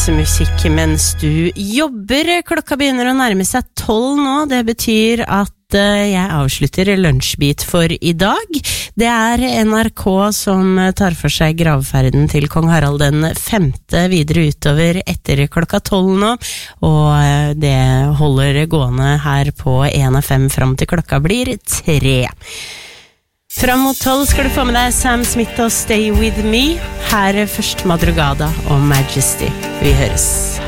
musikk mens du jobber. Klokka begynner å nærme seg 12 nå. Det betyr at jeg avslutter lunsjbit for i dag. Det NRK som tar for seg gravferden til kong Harald den 5. videre utover etter klokka 12 nå, og det holder gående her på 1FM fram til klokka blir 3. Fram mot 12 skal du få med deg Sam Smith og Stay With Me. Her først Madrugada og Majesty. Vi høres.